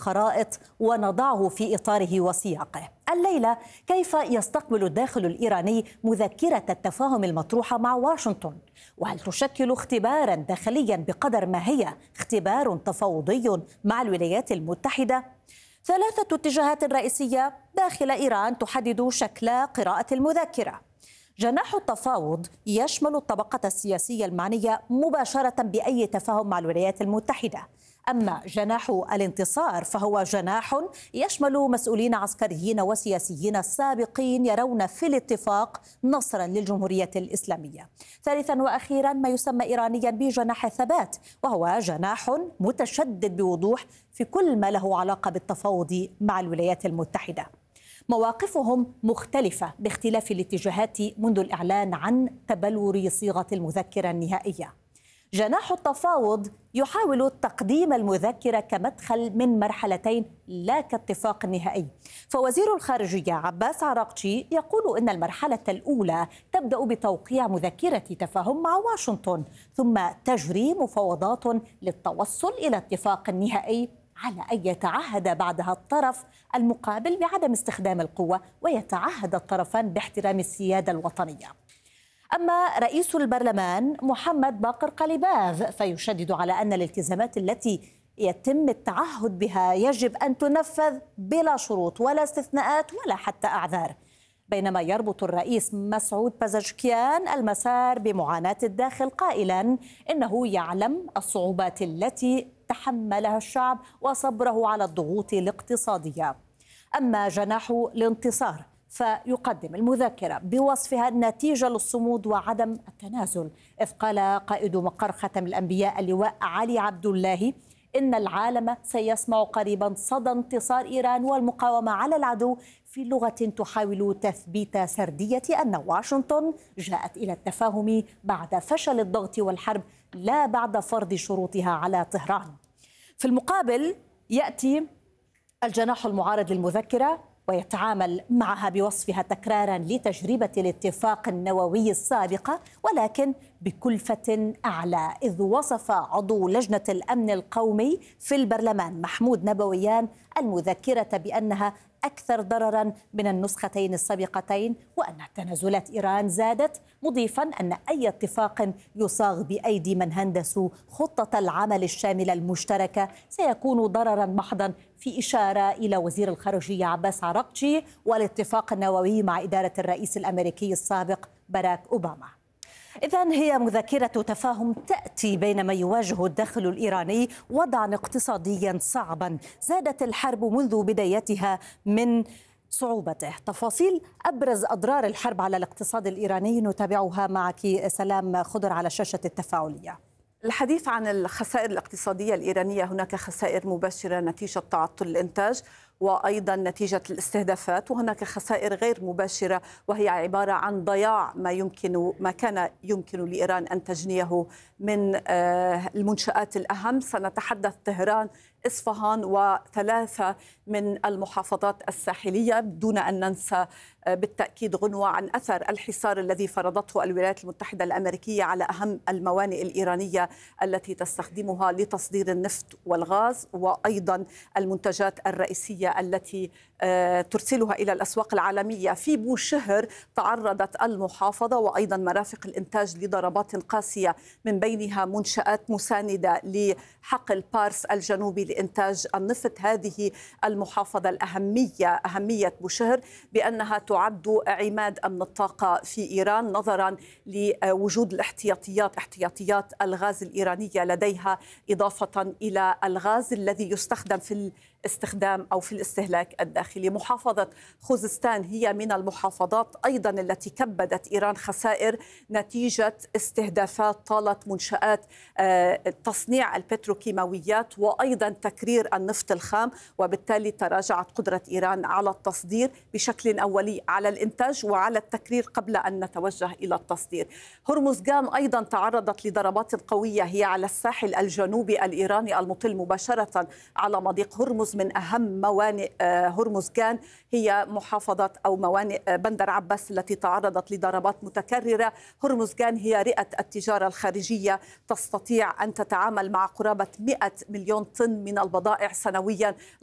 الخرائط ونضعه في إطاره وسياقه. الليلة كيف يستقبل الداخل الإيراني مذكرة التفاهم المطروحة مع واشنطن؟ وهل تشكل اختبارا داخليا بقدر ما هي اختبار تفاوضي مع الولايات المتحدة؟ ثلاثة اتجاهات رئيسية داخل إيران تحدد شكل قراءة المذكرة. جناح التفاوض يشمل الطبقة السياسية المعنية مباشرة بأي تفاهم مع الولايات المتحدة، أما جناح الانتصار فهو جناح يشمل مسؤولين عسكريين وسياسيين سابقين يرون في الاتفاق نصرا للجمهورية الإسلامية. ثالثا وأخيرا ما يسمى إيرانيا بجناح الثبات، وهو جناح متشدد بوضوح في كل ما له علاقة بالتفاوض مع الولايات المتحدة. مواقفهم مختلفة باختلاف الاتجاهات منذ الإعلان عن تبلور صيغة المذكرة النهائية. جناح التفاوض يحاول تقديم المذكرة كمدخل من مرحلتين لا كاتفاق نهائي، فوزير الخارجية عباس عراقجي يقول إن المرحلة الأولى تبدأ بتوقيع مذكرة تفاهم مع واشنطن، ثم تجري مفاوضات للتوصل إلى اتفاق نهائي على أن يتعهد بعدها الطرف المقابل بعدم استخدام القوة ويتعهد الطرفان باحترام السيادة الوطنية. أما رئيس البرلمان محمد باقر قليباف فيشدد على أن الالتزامات التي يتم التعهد بها يجب أن تنفذ بلا شروط ولا استثناءات ولا حتى أعذار، بينما يربط الرئيس مسعود بزشكيان المسار بمعاناة الداخل قائلا إنه يعلم الصعوبات التي تحملها الشعب وصبره على الضغوط الاقتصادية. أما جناح الانتصار فيقدم المذكرة بوصفها نتيجة للصمود وعدم التنازل، إذ قال قائد مقر ختم الأنبياء اللواء علي عبد الله إن العالم سيسمع قريبا صدى انتصار إيران والمقاومة على العدو في لغة تحاول تثبيت سردية أن واشنطن جاءت إلى التفاهم بعد فشل الضغط والحرب لا بعد فرض شروطها على طهران. في المقابل يأتي الجناح المعارض للمذكرة ويتعامل معها بوصفها تكرارا لتجربة الاتفاق النووي السابقة، ولكن بكلفة أعلى، إذ وصف عضو لجنة الأمن القومي في البرلمان محمود نبويان المذكرة بأنها أكثر ضررا من النسختين السابقتين، وأن تنازلات إيران زادت، مضيفا أن أي اتفاق يصاغ بأيدي من هندسوا خطة العمل الشاملة المشتركة سيكون ضررا محضا، في إشارة إلى وزير الخارجية عباس عراقجي والاتفاق النووي مع إدارة الرئيس الأمريكي السابق باراك أوباما. إذن هي مذكرة تفاهم تأتي بينما يواجه الداخل الإيراني وضعا اقتصاديا صعبا زادت الحرب منذ بدايتها من صعوبته. تفاصيل أبرز أضرار الحرب على الاقتصاد الإيراني نتابعها معك سلام خضر على شاشة التفاعلية. الحديث عن الخسائر الاقتصادية الإيرانية، هناك خسائر مباشرة نتيجة تعطل الإنتاج وأيضا نتيجة الاستهدافات، وهناك خسائر غير مباشرة وهي عبارة عن ضياع ما كان يمكن لإيران أن تجنيه من المنشآت الأهم. سنتحدث طهران، إصفهان وثلاثة من المحافظات الساحلية، دون أن ننسى بالتأكيد غنوة عن أثر الحصار الذي فرضته الولايات المتحدة الأمريكية على أهم الموانئ الإيرانية التي تستخدمها لتصدير النفط والغاز وأيضا المنتجات الرئيسية التي ترسلها إلى الأسواق العالمية. في بوشهر تعرضت المحافظة وأيضا مرافق الإنتاج لضربات قاسية، من بينها منشآت مساندة لحقل بارس الجنوبي لإنتاج النفط. هذه المحافظة أهمية بوشهر بأنها تعد عماد أمن الطاقة في إيران، نظرا لوجود احتياطيات الغاز الإيرانية لديها، إضافة إلى الغاز الذي يستخدم في الاستهلاك الداخلي. محافظة خوزستان هي من المحافظات أيضا التي كبدت إيران خسائر نتيجة استهدافات طالت منشآت تصنيع البتروكيماويات وأيضا تكرير النفط الخام، وبالتالي تراجعت قدرة إيران على التصدير بشكل أولي على الإنتاج وعلى التكرير قبل أن نتوجه إلى التصدير. هرمزغان أيضا تعرضت لضربات قوية، هي على الساحل الجنوبي الإيراني المطل مباشرة على مضيق هرمز. من أهم موانئ هرمزغان هي محافظة أو موانئ بندر عباس التي تعرضت لضربات متكررة. هرمزغان هي رئة التجارة الخارجية، تستطيع أن تتعامل مع قرابة 100 مليون طن من البضائع سنويا،